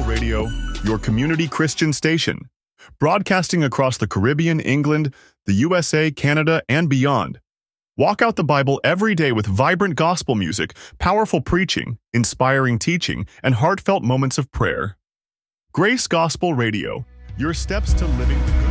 Radio, your community Christian station, broadcasting across the Caribbean, England, the USA, Canada, and beyond. Walk out the Bible every day with vibrant gospel music, powerful preaching, inspiring teaching, and heartfelt moments of prayer. Grace Gospel Radio, your steps to living the good